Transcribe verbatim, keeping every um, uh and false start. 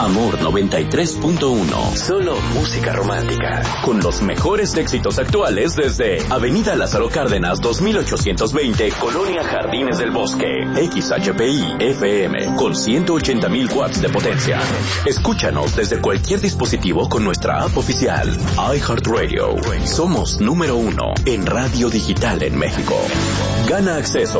Amor noventa y tres punto uno. Solo música romántica. Con los mejores éxitos actuales desde Avenida Lázaro Cárdenas dos mil ochocientos veinte, Colonia Jardines del Bosque. X H P I F M con ciento ochenta mil watts de potencia. Escúchanos desde cualquier dispositivo con nuestra app oficial. iHeartRadio. Somos número uno en radio digital en México. Gana acceso